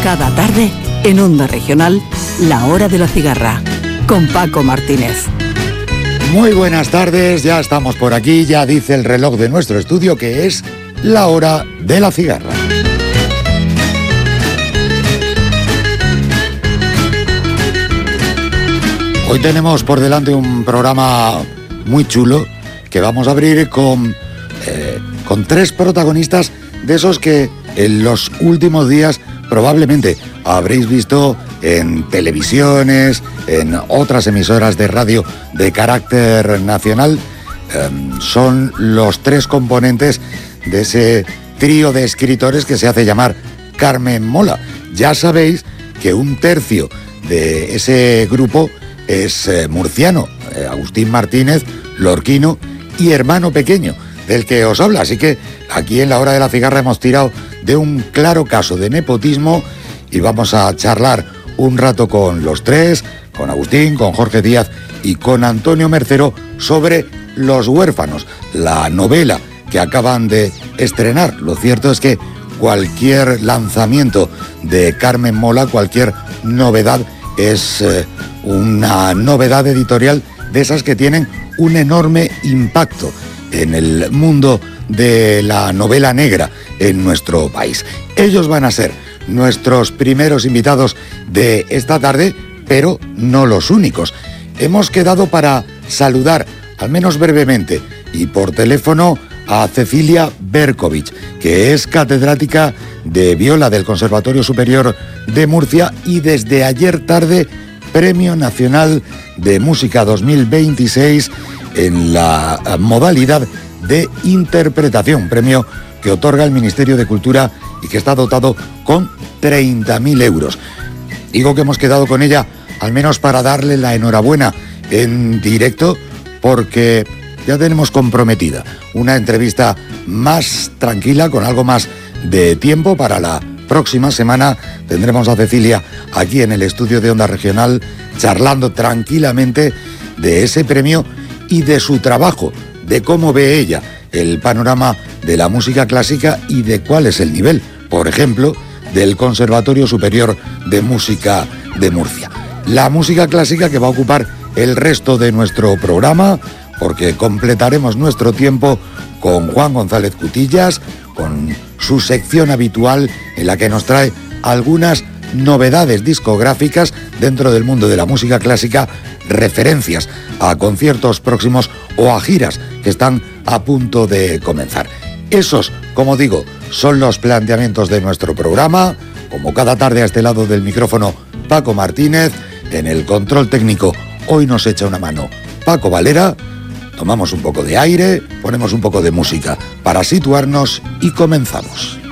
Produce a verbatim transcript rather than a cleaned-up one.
Cada tarde, en Onda Regional, La Hora de la Cigarra, con Paco Martínez. Muy buenas tardes, ya estamos por aquí, ya dice el reloj de nuestro estudio que es la Hora de la Cigarra. Hoy tenemos por delante un programa muy chulo que vamos a abrir con, eh, con tres protagonistas de esos que en los últimos días probablemente habréis visto en televisiones, en otras emisoras de radio de carácter nacional. Eh, son los tres componentes de ese trío de escritores que se hace llamar Carmen Mola. Ya sabéis que un tercio de ese grupo es eh, murciano, eh, Agustín Martínez, lorquino y hermano pequeño del que os habla. Así que aquí en La Hora de la Cigarra hemos tirado de un claro caso de nepotismo y vamos a charlar un rato con los tres, con Agustín, con Jorge Díaz y con Antonio Mercero sobre Los Huérfanos, la novela que acaban de estrenar. Lo cierto es que cualquier lanzamiento de Carmen Mola, cualquier novedad, es eh, una novedad editorial de esas que tienen un enorme impacto en el mundo de la novela negra en nuestro país. Ellos van a ser nuestros primeros invitados de esta tarde, pero no los únicos. Hemos quedado para saludar, al menos brevemente y por teléfono, a Cecilia Berkovich, que es catedrática de viola del Conservatorio Superior de Murcia y desde ayer tarde Premio Nacional de Música dos mil veintiséis en la modalidad de interpretación, premio que otorga el Ministerio de Cultura y que está dotado con treinta mil euros. Digo que hemos quedado con ella al menos para darle la enhorabuena en directo, porque ya tenemos comprometida una entrevista más tranquila, con algo más de tiempo. Para la próxima semana tendremos a Cecilia aquí en el estudio de Onda Regional charlando tranquilamente de ese premio y de su trabajo, de cómo ve ella el panorama de la música clásica y de cuál es el nivel, por ejemplo, del Conservatorio Superior de Música de Murcia. La música clásica que va a ocupar el resto de nuestro programa, porque completaremos nuestro tiempo con Juan González Cutillas, con su sección habitual en la que nos trae algunas novedades discográficas dentro del mundo de la música clásica, referencias a conciertos próximos o a giras que están a punto de comenzar. Esos, como digo, son los planteamientos de nuestro programa. Como cada tarde, a este lado del micrófono, Paco Martínez. En el control técnico hoy nos echa una mano Paco Valera. Tomamos un poco de aire, ponemos un poco de música para situarnos y comenzamos.